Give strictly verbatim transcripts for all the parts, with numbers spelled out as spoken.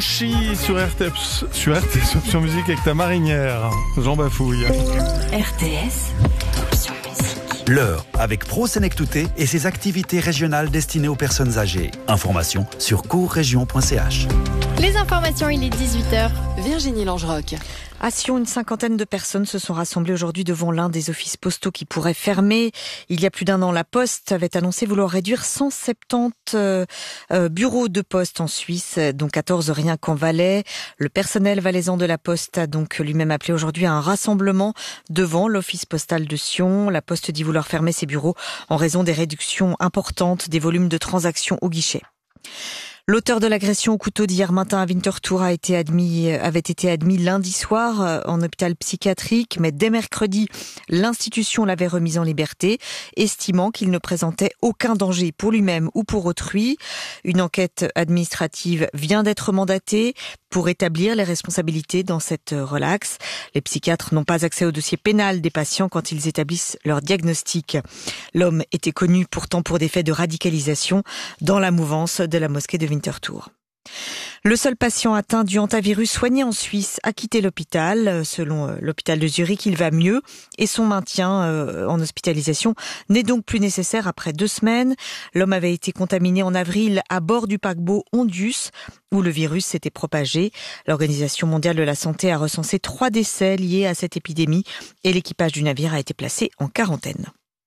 Chi sur R T S, sur R T S Option Musique avec ta marinière, Jean Bafouille. R T S Option Musique. L'heure avec Pro Senectouté et ses activités régionales destinées aux personnes âgées. Informations sur courregion point c h. Les informations, il est dix-huit heures. Virginie Langeroc. À Sion, une cinquantaine de personnes se sont rassemblées aujourd'hui devant l'un des offices postaux qui pourraient fermer. Il y a plus d'un an, la Poste avait annoncé vouloir réduire cent soixante-dix euh, euh, bureaux de poste en Suisse, dont quatorze rien qu'en Valais. Le personnel valaisan de la Poste a donc lui-même appelé aujourd'hui à un rassemblement devant l'office postal de Sion. La Poste dit vouloir fermer ses bureaux en raison des réductions importantes des volumes de transactions au guichet. L'auteur de l'agression au couteau d'hier matin à Winterthur a été admis, avait été admis lundi soir en hôpital psychiatrique, mais dès mercredi, l'institution l'avait remis en liberté, estimant qu'il ne présentait aucun danger pour lui-même ou pour autrui. Une enquête administrative vient d'être mandatée pour établir les responsabilités dans cette relaxe. Les psychiatres n'ont pas accès au dossier pénal des patients quand ils établissent leur diagnostic. L'homme était connu pourtant pour des faits de radicalisation dans la mouvance de la mosquée de Winterthur. Le seul patient atteint du hantavirus soigné en Suisse a quitté l'hôpital. Selon l'hôpital de Zurich, il va mieux et son maintien en hospitalisation n'est donc plus nécessaire après deux semaines. L'homme avait été contaminé en avril à bord du paquebot Ondius où le virus s'était propagé. L'Organisation mondiale de la santé a recensé trois décès liés à cette épidémie et l'équipage du navire a été placé en quarantaine.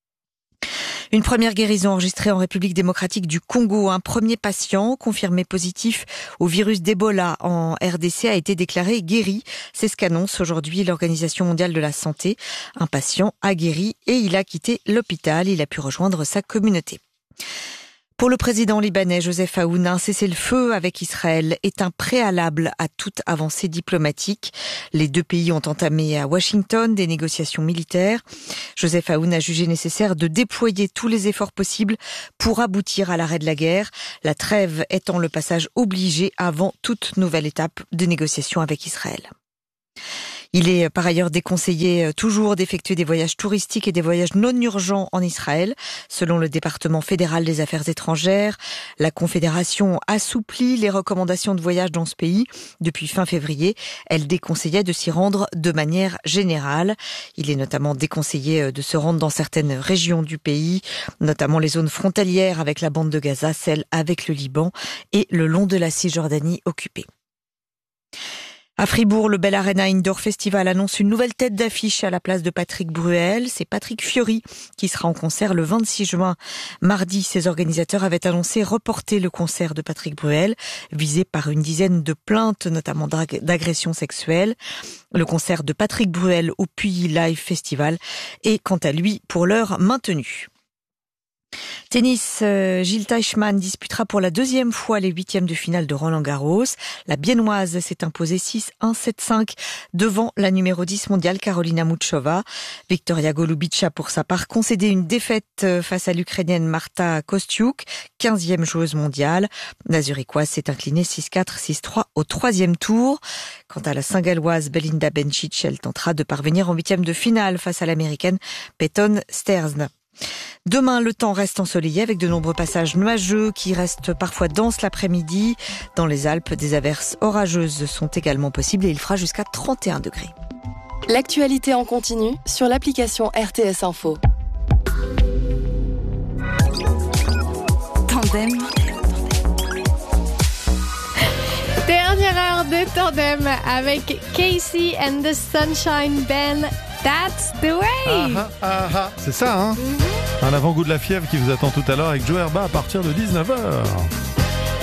Une première guérison enregistrée en République démocratique du Congo. Un premier patient confirmé positif au virus d'Ebola en R D C a été déclaré guéri. C'est ce qu'annonce aujourd'hui l'Organisation mondiale de la santé. Un patient a guéri et il a quitté l'hôpital. Il a pu rejoindre sa communauté. Pour le président libanais Joseph Aoun, un cessez-le-feu avec Israël est un préalable à toute avancée diplomatique. Les deux pays ont entamé à Washington des négociations militaires. Joseph Aoun a jugé nécessaire de déployer tous les efforts possibles pour aboutir à l'arrêt de la guerre, la trêve étant le passage obligé avant toute nouvelle étape de négociation avec Israël. Il est par ailleurs déconseillé toujours d'effectuer des voyages touristiques et des voyages non urgents en Israël. Selon le département fédéral des affaires étrangères, la Confédération assouplit les recommandations de voyage dans ce pays. Depuis fin février, elle déconseillait de s'y rendre de manière générale. Il est notamment déconseillé de se rendre dans certaines régions du pays, notamment les zones frontalières avec la bande de Gaza, celles avec le Liban et le long de la Cisjordanie occupée. À Fribourg, le Bell Arena Indoor Festival annonce une nouvelle tête d'affiche à la place de Patrick Bruel. C'est Patrick Fiori qui sera en concert le vingt-six juin. Mardi, ses organisateurs avaient annoncé reporter le concert de Patrick Bruel, visé par une dizaine de plaintes, notamment d'agressions sexuelles. Le concert de Patrick Bruel au Puy Live Festival est, quant à lui, pour l'heure maintenu. Tennis, euh, Gilles Teichmann disputera pour la deuxième fois les huitièmes de finale de Roland-Garros. La Biennoise s'est imposée six un sept cinq devant la numéro dix mondiale Karolina Muchova. Victoria Golubic a pour sa part concédé une défaite face à l'Ukrainienne Marta Kostyuk, quinzième joueuse mondiale. La Zurichoise s'est inclinée six quatre six trois au troisième tour. Quant à la Saint-Galloise Belinda Bencic, elle tentera de parvenir en huitième de finale face à l'Américaine Peyton Stearns. Demain, le temps reste ensoleillé avec de nombreux passages nuageux qui restent parfois denses l'après-midi. Dans les Alpes, des averses orageuses sont également possibles et il fera jusqu'à trente et un degrés. L'actualité en continu sur l'application R T S Info. Tandem. Dernière heure de Tandem avec Casey and the Sunshine Band. That's the way. Ah, ah, ah, c'est ça, hein. Mm-hmm. Un avant-goût de la fièvre qui vous attend tout à l'heure avec Joe Herba à partir de dix-neuf heures.